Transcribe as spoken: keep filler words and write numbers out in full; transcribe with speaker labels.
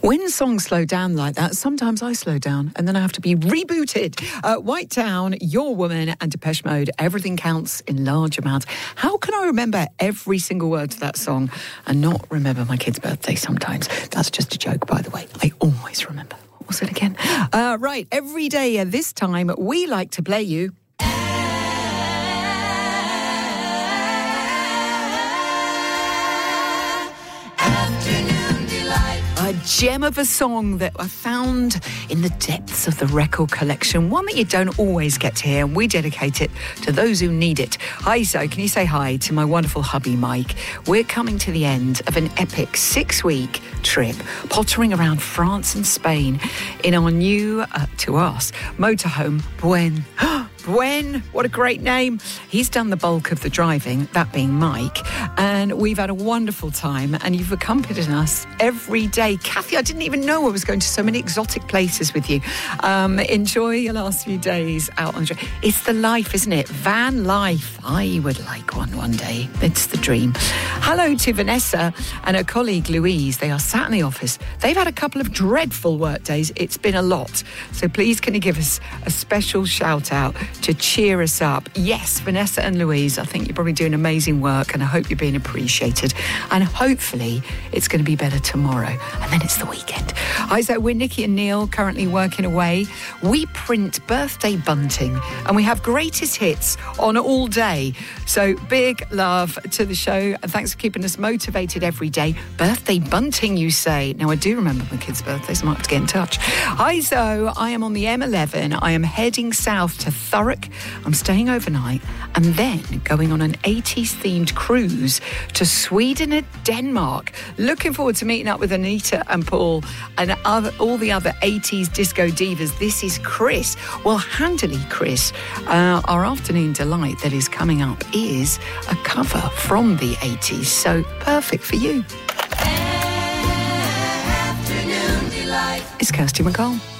Speaker 1: When songs slow down like that, sometimes I slow down and then I have to be rebooted. Uh, White Town, Your Woman and Depeche Mode, Everything Counts in Large Amounts. How can I remember every single word to that song and not remember my kid's birthday sometimes? That's just a joke, by the way. I always remember. What was it again? Uh, right, every day at this time, we like to play you... a gem of a song that I found in the depths of the record collection, one that you don't always get to hear, and we dedicate it to those who need it. Hi, so can you say hi to my wonderful hubby, Mike? We're coming to the end of an epic six-week trip, pottering around France and Spain in our new, uh, to us, motorhome, Buen. Buen, what a great name. He's done the bulk of the driving, that being Mike, and we've had a wonderful time, and you've accompanied us every day. Kathy, I didn't even know I was going to so many exotic places with you. Um, enjoy your last few days out on the train. It's the life, isn't it? Van life. I would like one one day. It's the dream. Hello to Vanessa and her colleague Louise. They are sat in the office. They've had a couple of dreadful work days. It's been a lot. So please can you give us a special shout out to cheer us up. Yes, Vanessa and Louise, I think you're probably doing amazing work and I hope you're being appreciated. And hopefully it's going to be better tomorrow. And then it's the weekend. Hi, so we're Nikki and Neil, currently working away. We print birthday bunting and we have greatest hits on all day. So big love to the show and thanks for keeping us motivated every day. Birthday bunting, you say? Now, I do remember my kids' birthdays. I might have to get in touch. Hi, so I am on the M eleven. I am heading south to Thurrock. I'm staying overnight and then going on an eighties themed cruise to Sweden and Denmark. Looking forward to meeting up with Anita and Paul and other, all the other eighties disco divas. This is Chris. Well, handily, Chris, uh, our afternoon delight that is coming up is a cover from the eighties. So perfect for you. Afternoon Delight. It's Kirsty McCall.